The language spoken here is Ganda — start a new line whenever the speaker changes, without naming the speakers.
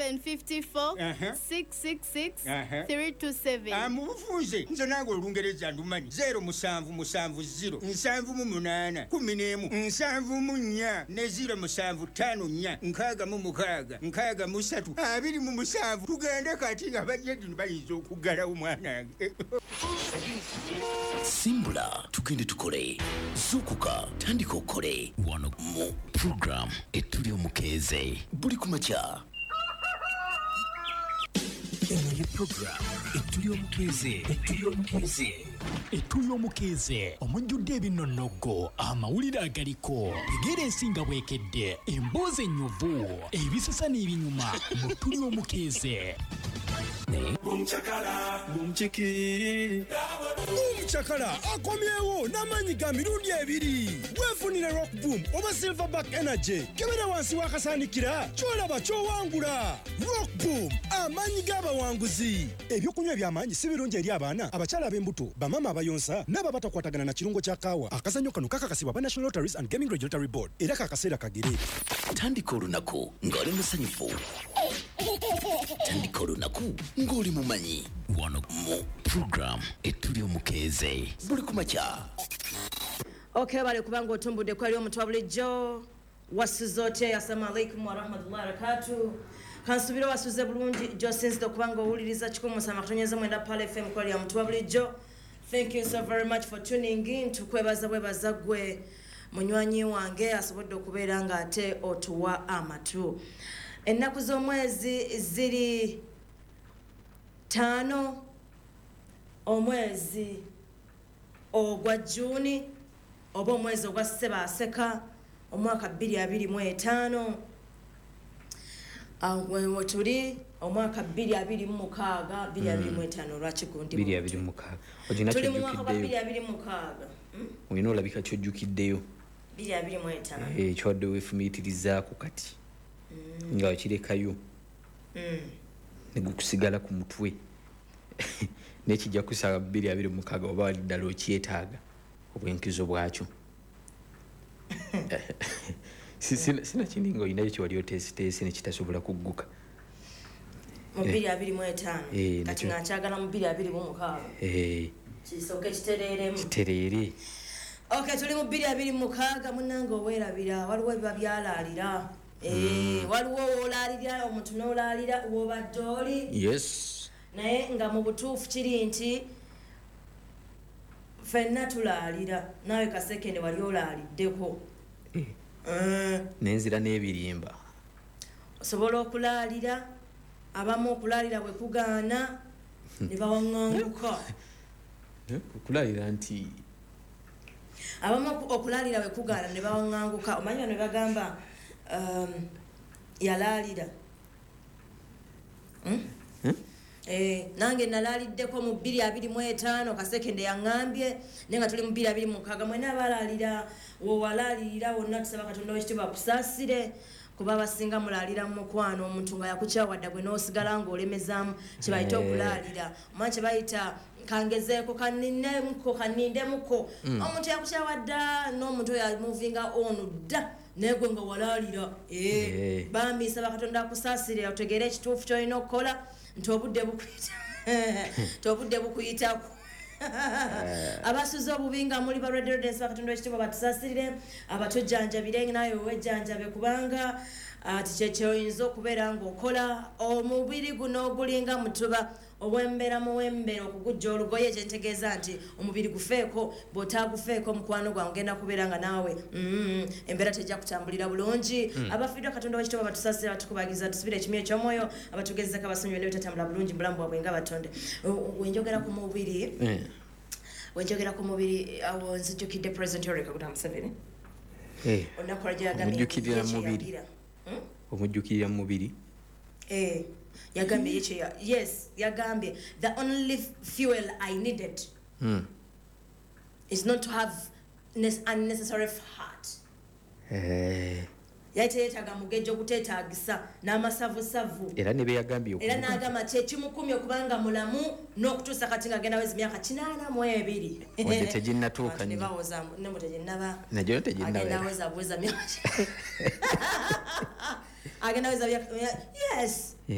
0754 666 327.
Amufunze nze nange Olungereza ndumanyi 0770 788 11 7 ne 0754 6 23 tugende kati nga bajeti bayinza okuggalawo mwanange.
Simbula tugende tukole zukuka tandika okole wano mu program etuli omukeeze buli kumakya. Eno program etuli omukeeze omujjudde ebinonnogo amawulire agaliko egera ensinga bwekedde emboozi ennyuvu ebisasa n'ebinyuma mu tuli omukeeze.
Omukyakala akomyewo n'amaanyi ga mirundi ebiri. Weefunire Rock Boom oba Silverback Energy kebera wansi w'akasaanikira ky'olaba ky'owangula. Rock Boom amaanyi g'abawanguzi. Ebyokunywa eby'amaanyi si birungi eri abaana, abakyala ab'embuto, bamama abayonsa n'abo abatakwatagana na kirungo kya kaawa. Akazannyo kano kakakasibwa ba National Lotteries and Gaming Regulatory Board era kakaseera kagere.
Tandika olunaku ng'oli musanyufu. Tandika olunaku ng'oli mumanyi wano mu program etuli omukeeze buli kumakya.
Okay, bale kubanga otumbudde kwali omutwa bulijjo wasuzote. Assalamu alaikum wa rahmatullahi wa barakatuh. Kansubira wasuze bulungi Josinzi okubanga owuliriza 107.9 Pale FM kwali ya mutwa bulijjo. Thank you so very much for tuning in. Tukwebaza bwebaza gwe munywanyi wange asobodde okubeera nga ate otuwa amatu. Ennaku z'omwezi ziri 5 omwezi ogwa Juni oba omwezi ogwa Ssebaaseka omwaka 2025 wewe tuli omwaka 2026 2025 lwaki kundi
2026 ojina
tuli mu mwaka 2026
oyino olabika kyojjukiddeyo
2025
kyowadde weefumiitirizaako kati nga okirekayo ne gukusigala ku mutwe n'ekijja kusaba 2026 oba wali ddala okyetaaga obwenkizo bwakyo. Sina kininga olinayo kyewali oteesiteesi ne kitasobola kugguka
mu 2025 kati nga nkyagala mu 2026 kisooke kitereere. Okay, tuli mu 2026 munnange oweerabira waliwo ebiba byalaalira. Waliwo olaalira omuntu n'olaalira w'obadde oli.
Yes.
Naye nga mu butuufu kiri nti ffenna tulaalira naawe kasekende wali olaaliddeko.
N'enzira n'ebirimba
osobola okulaalira abamu okulaalira bwe kugaana ne bawaŋŋanguka.
okulaalira nti
abamu okulaalira bwe kugaana ne bawaŋŋanguka. Omanyi bano bagamba yalaalira nange nalaaliddeko mu 2025 kasekende yaŋŋambye naye nga tuli mu 2026 mwena abalaalira wowalaalirira wonna tusaba Katonda w'ekitiibwa akusaasire kuba abasinga mulaalira mu mukwano omuntu nga yakukyawadda gwe n'osigala ng'olemezaamu kye bayita okulaalira. Omanyi kye bayita kangezeeko kannindemuko omuntu yakukyawadda n'omuntu oyo amuvinga onu dda naye gwe nga walaalira. Bambi nsaba Katonda akusaasire otegeere ekituufu ky'olina okukola nti obudde bukuyitako. Abasuze obubi nga muli ba Radio Dance Katonda w'ekitiibwa batusaasirire abatujjanjabire naye wejjanjabe kubanga ati kyekyoyinza okubeera ng'okola omubiri guno ogulinga mutuba obwembeera muwembera okugujja olugoye kyentegeeza nti omubiri gufeeko bw'otaagufeeko mukwano gwange ogenda kubeera nga naawe embeera tejja kutambulira bulungi. Abafiddwa Katonda w'ekitiibwa batusaasira batukubagiza tusibire ekimyu eky'omwoyo abatugezezeko abasonyiwe ne bitatambula bulungi mu bulamu bwabwe nga batonde. Wenjogera ku mubiri awo nzijjukidde President Yoweri Kaguta Museveni olunaku
omujjukirira mu mubiri
yagambye yagambye the only fuel I needed is not to have unnecessary fat. Yaiteetaga mugejjo kuteetaagisa n'amasavusavu
era ne beyagambye
era n'agamba kyekimukumye okubanga mulamu n'okutuusa kati nga genda wezi myaka 82
wadde teginnatuuka
nemo teginnaba
nagyo teginnaba
agenda weza myaka agenda weza yes